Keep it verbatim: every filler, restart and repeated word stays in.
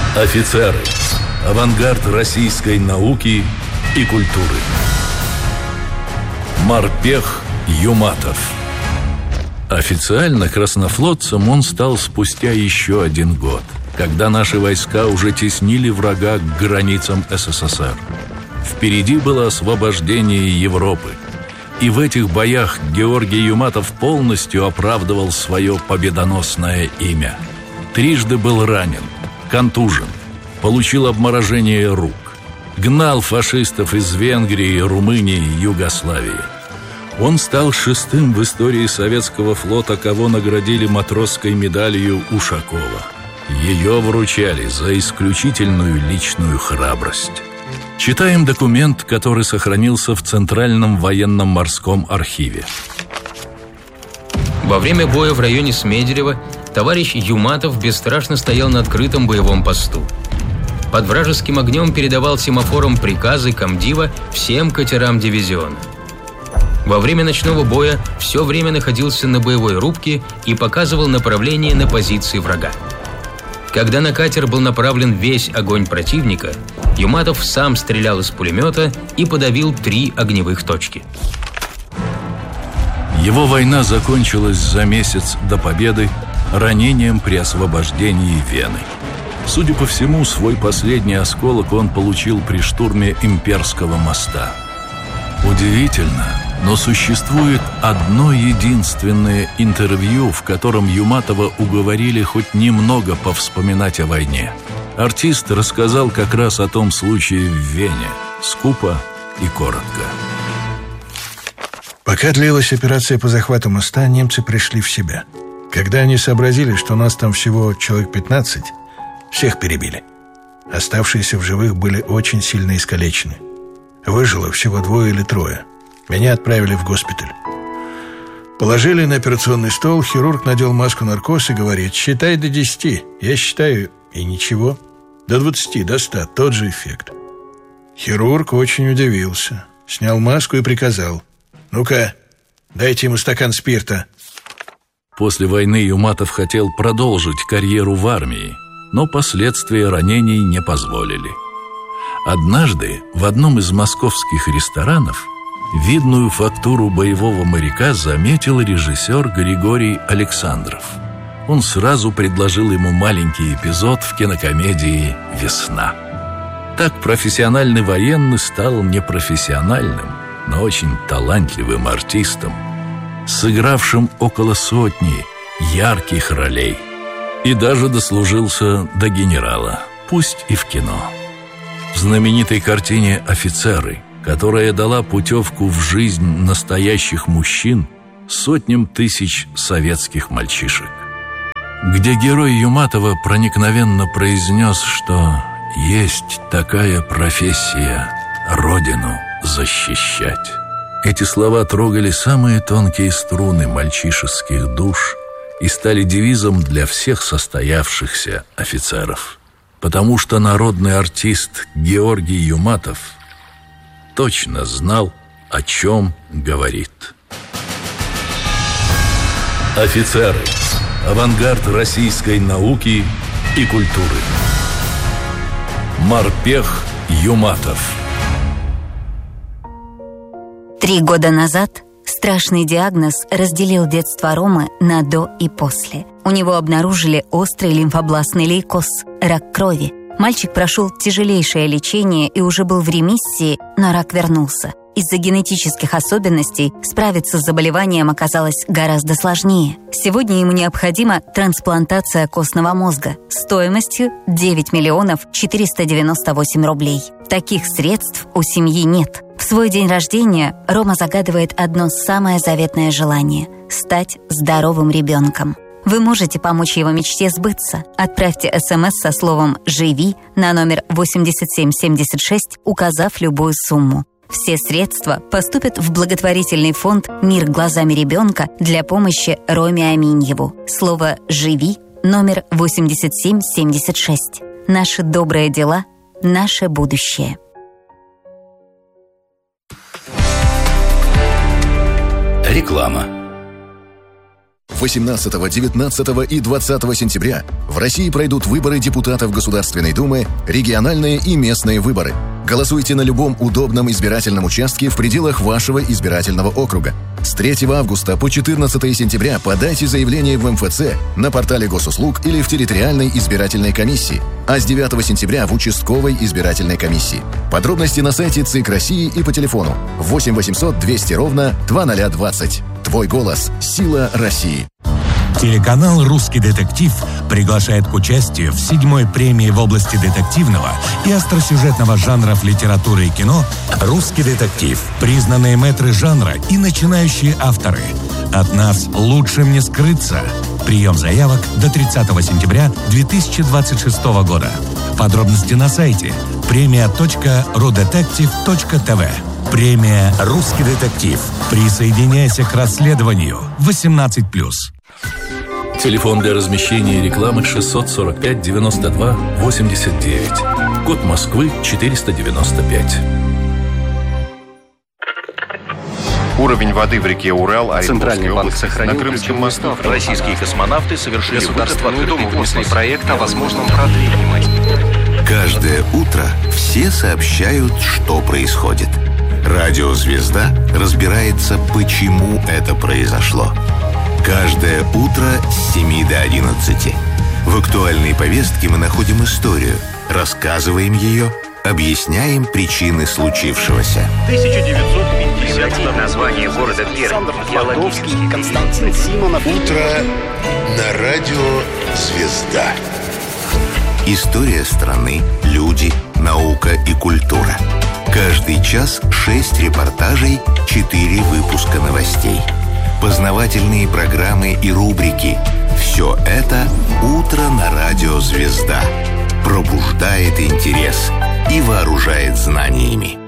Офицеры. Авангард российской науки и культуры. Морпех Юматов. Официально краснофлотцем он стал спустя еще один год, когда наши войска уже теснили врага к границам СССР. Впереди было освобождение Европы. И в этих боях Георгий Юматов полностью оправдывал свое победоносное имя. Трижды был ранен, контужен, получил обморожение рук, гнал фашистов из Венгрии, Румынии, Югославии. Он стал шестым в истории советского флота, кого наградили матросской медалью Ушакова. Ее вручали за исключительную личную храбрость. Читаем документ, который сохранился в Центральном военно-морском архиве. Во время боя в районе Смедерева товарищ Юматов бесстрашно стоял на открытом боевом посту. Под вражеским огнем передавал семафором приказы комдива всем катерам дивизиона. Во время ночного боя все время находился на боевой рубке и показывал направление на позиции врага. Когда на катер был направлен весь огонь противника, Юматов сам стрелял из пулемета и подавил три огневых точки. Его война закончилась за месяц до победы ранением при освобождении Вены. Судя по всему, свой последний осколок он получил при штурме Имперского моста. Удивительно, но существует одно единственное интервью, в котором Юматова уговорили хоть немного повспоминать о войне. Артист рассказал как раз о том случае в Вене, скупо и коротко. Пока длилась операция по захвату моста, немцы пришли в себя. Когда они сообразили, что нас там всего человек пятнадцать, всех перебили. Оставшиеся в живых были очень сильно искалечены. Выжило всего двое или трое. Меня отправили в госпиталь. Положили на операционный стол, хирург надел маску наркоз и говорит: считай до десяти. Я считаю, и ничего. До двадцати, до ста, тот же эффект. Хирург очень удивился. Снял маску и приказал: ну-ка, дайте ему стакан спирта. После войны Юматов хотел продолжить карьеру в армии, но последствия ранений не позволили. Однажды в одном из московских ресторанов видную фактуру боевого моряка заметил режиссер Григорий Александров. Он сразу предложил ему маленький эпизод в кинокомедии «Весна». Так профессиональный военный стал непрофессиональным, но очень талантливым артистом, сыгравшим около сотни ярких ролей. И даже дослужился до генерала, пусть и в кино. В знаменитой картине «Офицеры», которая дала путевку в жизнь настоящих мужчин сотням тысяч советских мальчишек, где герой Юматова проникновенно произнес, что есть такая профессия — Родину защищать. Эти слова трогали самые тонкие струны мальчишеских душ и стали девизом для всех состоявшихся офицеров. Потому что народный артист Георгий Юматов точно знал, о чем говорит. Офицеры. Авангард российской науки и культуры. Морпех Юматов. Три года назад страшный диагноз разделил детство Ромы на «до» и «после». У него обнаружили острый лимфобластный лейкоз – рак крови. Мальчик прошел тяжелейшее лечение и уже был в ремиссии, но рак вернулся. Из-за генетических особенностей справиться с заболеванием оказалось гораздо сложнее. Сегодня ему необходима трансплантация костного мозга стоимостью девять миллионов четыреста девяносто восемь рублей. Таких средств у семьи нет. В свой день рождения Рома загадывает одно самое заветное желание – стать здоровым ребенком. Вы можете помочь его мечте сбыться. Отправьте СМС со словом «Живи» на номер восемьдесят семь семьдесят шесть, указав любую сумму. Все средства поступят в благотворительный фонд «Мир глазами ребенка» для помощи Роме Аминьеву. Слово «Живи» номер восемьдесят семь семьдесят шесть. Наши добрые дела – наше будущее. Реклама. восемнадцатого, девятнадцатого и двадцатого сентября в России пройдут выборы депутатов Государственной Думы, региональные и местные выборы. Голосуйте на любом удобном избирательном участке в пределах вашего избирательного округа. С третьего августа по четырнадцатое сентября подайте заявление в эм эф цэ, на портале госуслуг или в территориальной избирательной комиссии, а с девятого сентября в участковой избирательной комиссии. Подробности на сайте ЦИК России и по телефону восемь восемьсот двести ровно двадцать двадцать. Твой голос – сила России. Телеканал «Русский детектив» приглашает к участию в седьмой премии в области детективного и остросюжетного жанров литературы и кино «Русский детектив». Признанные мэтры жанра и начинающие авторы. От нас лучшим не скрыться. Прием заявок до тридцатого сентября две тысячи двадцать шестого года. Подробности на сайте премия точка рудетектив точка тэ вэ. Премия «Русский детектив». Присоединяйся к расследованию. восемнадцать плюс. Телефон для размещения рекламы шестьсот сорок пять девяносто два восемьдесят девять. Код Москвы четыреста девяносто пять. Уровень воды в реке Урал, Центральный банк сохранил на Крымском мосту. Российские космонавты совершили государство фитнесный проект о возможном продлении. Каждое утро все сообщают, что происходит. Радио «Звезда» разбирается, почему это произошло. Каждое утро с семи до одиннадцати. В актуальной повестке мы находим историю, рассказываем ее, объясняем причины случившегося. тысяча девятьсот пятьдесят название города Пермь. Геологический. Константин Симонов. Утро на радио «Звезда». История страны, люди, наука и культура. Каждый час шесть репортажей, четыре выпуска новостей. Познавательные программы и рубрики. Все это «Утро на радио «Звезда». Пробуждает интерес и вооружает знаниями.